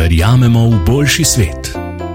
Verjamemo v boljši svet.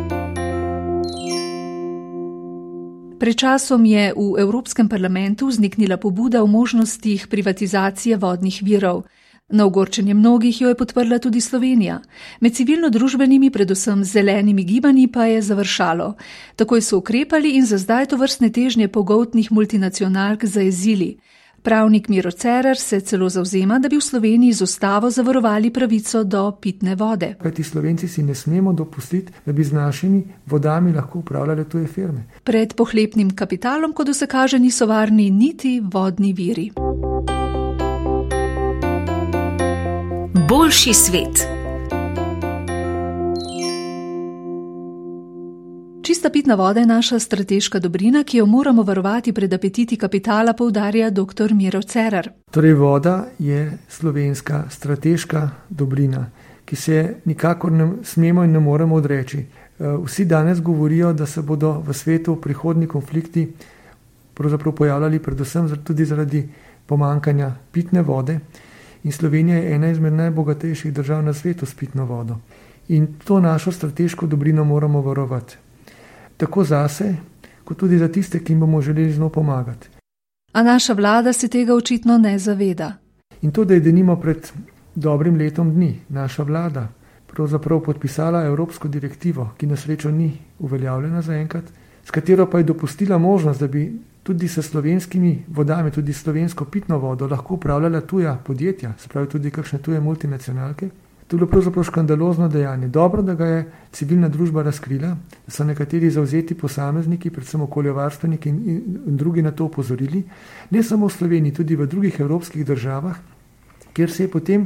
Pred časom je v Evropskem parlamentu vzniknila pobuda o možnostih privatizacije vodnih virov. Na ogorčenje mnogih jo je podprla tudi Slovenija. Med civilno-družbenimi, predvsem zelenimi gibanji pa je završalo. Takoj so ukrepali in za zdaj tovrstne težnje pogoltnih multinacionalk zajezili. Pravnik Miro Cerar se celo zavzema, da bi v Sloveniji z ustavo zavarovali pravico do pitne vode. Kajti Slovenci si ne smemo dopustiti, da bi z našimi vodami lahko upravljale tuje firme. Pred pohlepnim kapitalom, kot se kaže, niso varni niti vodni viri. Boljši svet. Čista pitna voda je naša strateška dobrina, ki jo moramo varovati pred apetiti kapitala, poudarja dr. Miro Cerar. Torej, voda je slovenska strateška dobrina, ki se nikakor ne smemo in ne moremo odreči. Vsi danes govorijo, da se bodo v svetu prihodnji konflikti pravzaprav pojavljali predvsem tudi zaradi pomankanja pitne vode. In Slovenija je ena izmed najbogatejših držav na svetu s pitno vodo. In to našo strateško dobrino moramo varovati. Tako zase, kot tudi za tiste, ki jim bomo želeli z njo pomagati. A naša vlada se tega očitno ne zaveda. In to, da je denimo pred dobrim letom dni naša vlada pravzaprav podpisala evropsko direktivo, ki na srečo ni uveljavljena zaenkrat, s katero pa je dopustila možnost, da bi tudi s slovenskimi vodami, tudi slovensko pitno vodo lahko upravljala tuja podjetja, se pravi tudi kakšne tuje multinacionalke. To je bilo pravzaprav škandalozno dejanje. Dobro, da ga je civilna družba razkrila, da so nekateri zavzeti posamezniki, predvsem okoljevarstveniki in drugi na to opozorili, ne samo v Sloveniji, tudi v drugih evropskih državah, kjer se je potem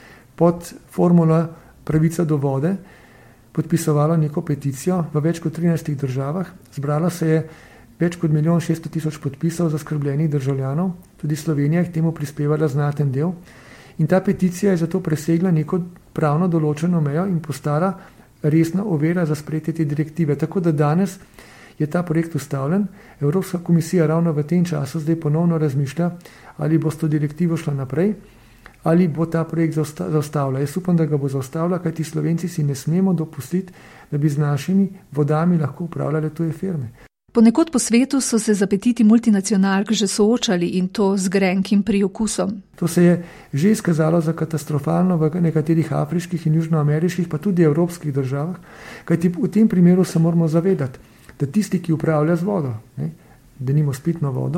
pod formulo pravica do vode podpisovalo neko peticijo v več kot 13 državah. Zbralo se je več kot 1.600.000 podpisov zaskrbljenih državljanov, tudi Slovenija je k temu prispevala znaten del. In ta peticija je zato presegla neko pravno določeno mejo in postala resna ovira za sprejetje te direktive. Tako da danes je ta projekt ustavljen. Evropska komisija ravno v tem času zdaj ponovno razmišlja, ali bo s to direktivo šla naprej, ali bo ta projekt zaustavila. Jaz upam, da ga bo zaustavila, kajti Slovenci si ne smemo dopustiti, da bi z našimi vodami lahko upravljale tuje firme. Ponekod po svetu so se z apetiti multinacionalk že soočali in to z grenkim priokusom. To se je že izkazalo za katastrofalno v nekaterih afriških in južnoameriških, pa tudi evropskih državah, kajti v tem primeru se moramo zavedati, da tisti, ki upravlja z vodo, denimo s pitno vodo,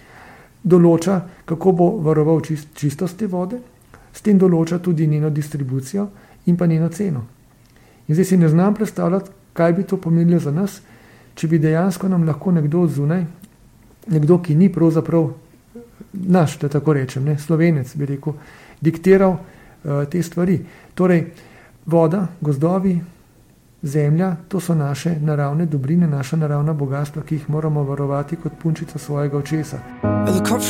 določa, kako bo varoval čistost te vode, s tem določa tudi njeno distribucijo in pa njeno ceno. In zdaj si ne znam predstavljati, kaj bi to pomenilo za nas, če bi dejansko nam lahko nekdo zunaj, nekdo, ki ni pravzaprav naš, da tako rečem, Slovenec, bi rekel, diktiral te stvari. Torej, voda, gozdovi, zemlja, to so naše naravne dobrine, naša naravna bogatstva, ki jih moramo varovati kot punčico svojega očesa.